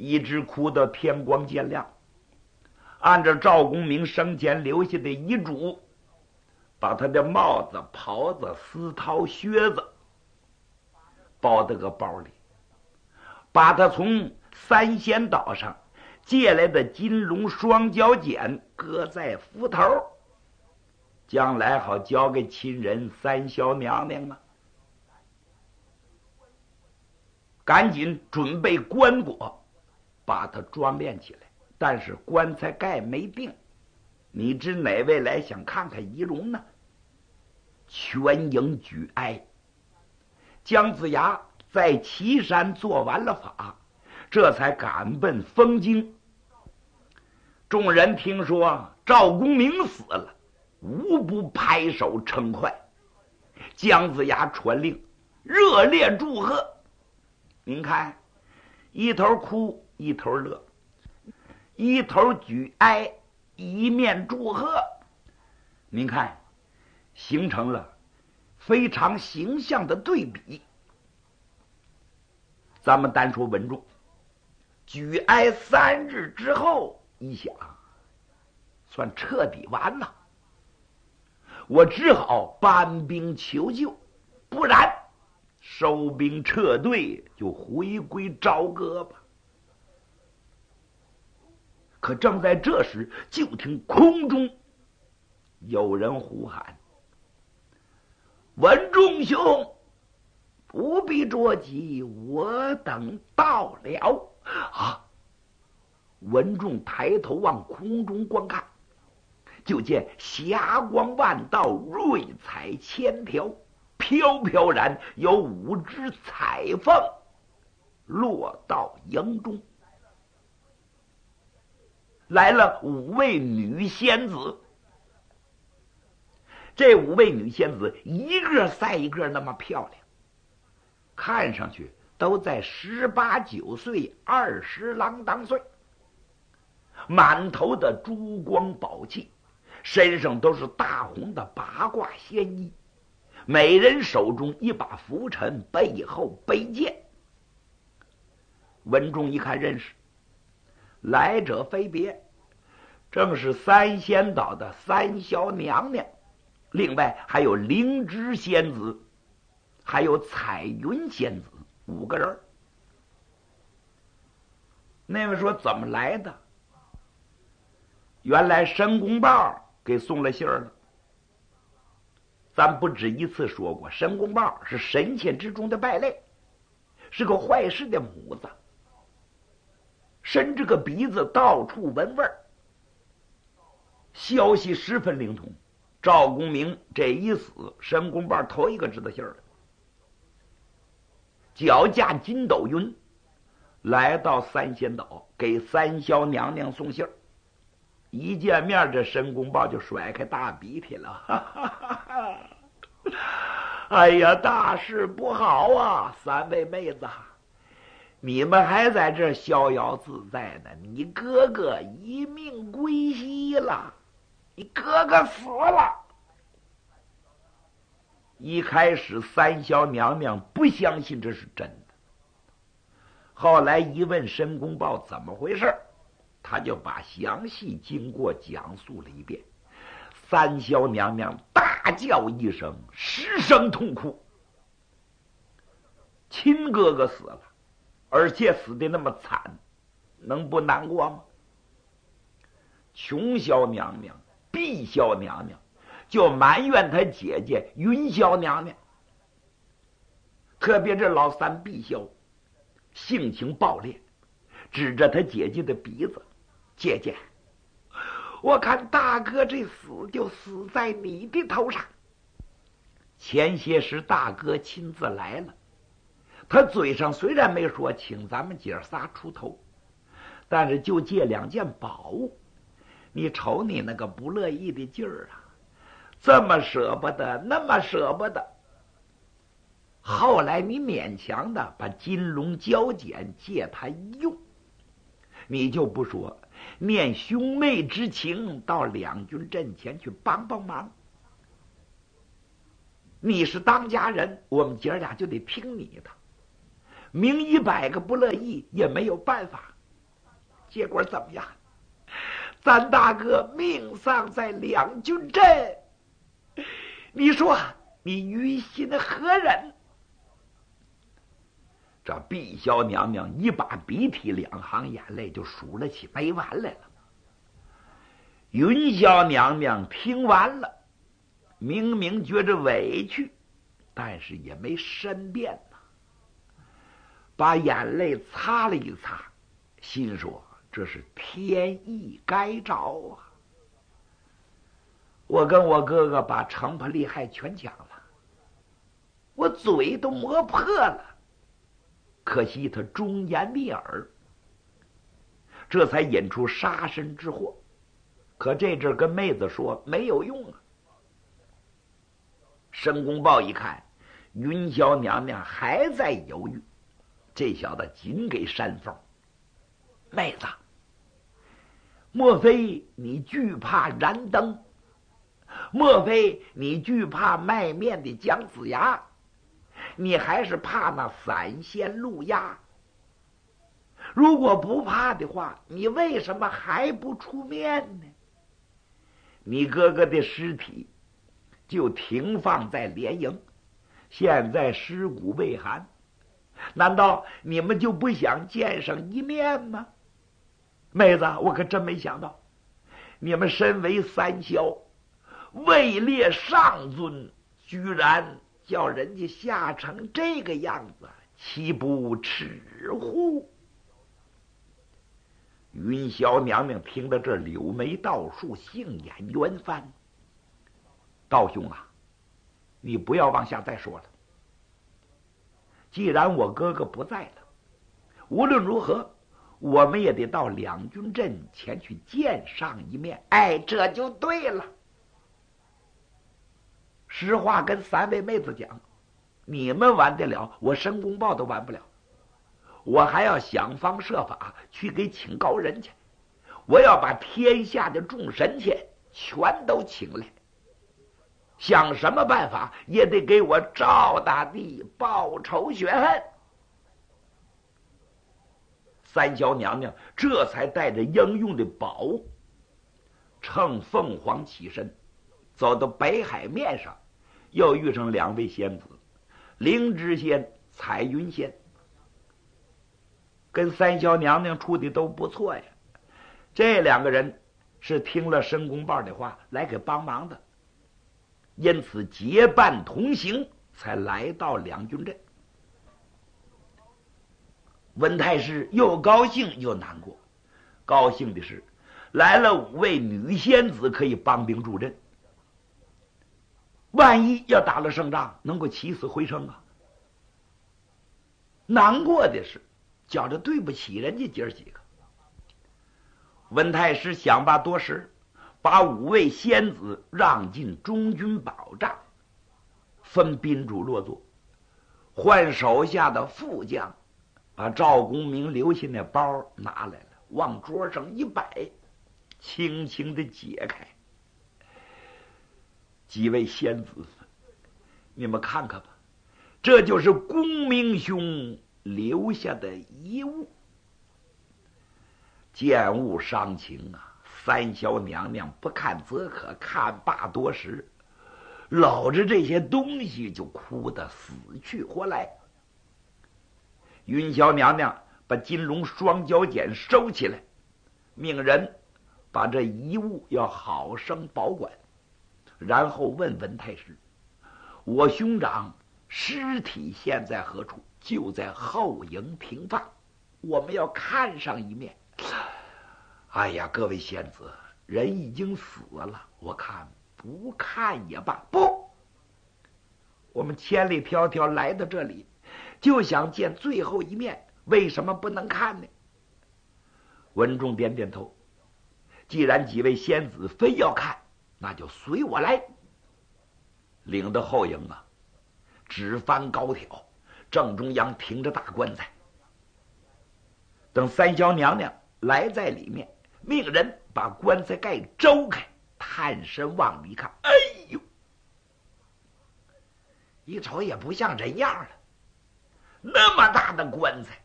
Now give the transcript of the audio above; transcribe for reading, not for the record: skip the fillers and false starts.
一直哭到天光渐亮。按照赵公明生前留下的遗嘱，把他的帽子、袍子、丝绦、靴子包到个包里，把他从三仙岛上借来的金龙双脚锏搁在斧头，将来好交给亲人三霄娘娘啊。赶紧准备棺椁，把它装殓起来。但是棺材盖没定，你知哪位来想看看仪容呢？全营举哀。姜子牙在岐山做完了法，这才赶奔丰京。众人听说赵公明死了，无不拍手称快。姜子牙传令，热烈祝贺。您看，一头哭一头乐，一头举哀一面祝贺，您看形成了非常形象的对比。咱们单说文仲，举哀3日之后，一想算彻底完了，我只好搬兵求救，不然收兵撤退，就回归朝歌吧。可正在这时，就听空中有人呼喊：“文仲兄，不必着急，我等到了。”啊！文仲抬头往空中观看，就见霞光万道，瑞彩千条，飘飘然有5只彩凤落到营中。来了5位女仙子，这5位女仙子一个赛一个那么漂亮，看上去都在18、19岁，20郎当岁，满头的珠光宝气，身上都是大红的八卦仙衣，每人手中一把拂尘，背后背剑。文仲一看认识，来者非别，正是三仙岛的三霄娘娘，另外还有灵芝仙子，还有彩云仙子，5个人。那位说怎么来的？原来申公豹给送了信儿了。咱不止一次说过，申公豹是神仙之中的败类，是个坏事的母子，伸着个鼻子到处闻味儿，消息十分灵通。赵公明这一死，申公豹头一个知道信儿了，脚驾筋斗云来到三仙岛，给三霄娘娘送信儿。一见面，这申公豹就甩开大鼻涕了，哈哈哈哈！哎呀，大事不好啊！3位妹子，你们还在这逍遥自在呢，你哥哥一命归西了，你哥哥死了。一开始三霄娘娘不相信这是真的，后来一问申公豹怎么回事，他就把详细经过讲述了一遍。三霄娘娘大叫一声，失声痛哭。亲哥哥死了，而且死得那么惨，能不难过吗？琼霄娘娘、碧霄娘娘就埋怨她姐姐云霄娘娘，特别这老三碧霄性情暴烈，指着他姐姐的鼻子：“姐姐，我看大哥这死就死在你的头上。”前些时大哥亲自来了，他嘴上虽然没说请咱们姐仨出头，但是就借2件宝物。你瞅你那个不乐意的劲儿啊，这么舍不得，那么舍不得。后来你勉强的把金龙交锏借他用，你就不说念兄妹之情，到两军阵前去帮帮忙。你是当家人，我们姐俩就得听你的，明100个不乐意也没有办法。 结果怎么样？咱大哥命丧在两军阵，你说你于心何忍？这碧霄娘娘一把鼻涕两行眼泪就数了起没完来了。云霄娘娘听完了，明明觉着委屈，但是也没申辩呐，把眼泪擦了一擦，心说这是天意该着啊！我跟我哥哥把程普利害全讲了，我嘴都磨破了，可惜他忠言逆耳，这才引出杀身之祸。可这阵跟妹子说没有用啊。申公豹一看云霄娘娘还在犹豫，这小子紧给煽风：妹子，莫非你惧怕燃灯？莫非你惧怕卖面的姜子牙？你还是怕那散仙路鸦？如果不怕的话，你为什么还不出面呢？你哥哥的尸体就停放在连营，现在尸骨未寒，难道你们就不想见上一面吗？妹子，我可真没想到，你们身为三霄，位列上尊，居然叫人家吓成这个样子，岂不耻乎？云霄娘娘听到这，柳眉倒竖，杏眼圆翻。道兄啊，你不要往下再说了。既然我哥哥不在了，无论如何，我们也得到两军阵前去见上一面。哎，这就对了。实话跟三位妹子讲，你们完得了，我申公豹都完不了。我还要想方设法去给请高人去，我要把天下的众神仙全都请来，想什么办法也得给我赵大帝报仇雪恨。三霄娘娘这才带着应用的宝物，乘凤凰起身，走到北海面上，又遇上两位仙子，灵芝仙、彩云仙，跟三霄娘娘处的都不错呀。这两个人是听了申公豹的话来给帮忙的，因此结伴同行，才来到两军阵。文太师又高兴又难过。高兴的是来了5位女仙子可以帮兵助阵，万一要打了胜仗，能够起死回生啊。难过的是觉着对不起人家姐儿几个。文太师想罢多时，把5位仙子让进中军保障，分宾主落座，换手下的副将把赵公明留下那包拿来了，往桌上一摆，轻轻的解开。几位仙子，你们看看吧，这就是公明兄留下的遗物。见物伤情啊，三霄娘娘不看则可，看罢多时，搂着这些东西就哭得死去活来。云霄娘娘把金龙双脚锏收起来，命人把这遗物要好生保管，然后问文太师：我兄长尸体现在何处？就在后营停放，我们要看上一面。哎呀，各位仙子，人已经死了，我看不看也罢。不，我们千里迢迢来到这里，就想见最后一面，为什么不能看呢？文仲点点头，既然几位仙子非要看，那就随我来。领到后营啊，纸幡高挑，正中央停着大棺材。等三霄娘娘来在里面，命人把棺材盖周开，探身往里看。哎呦，一瞅也不像人样了，那么大的棺材，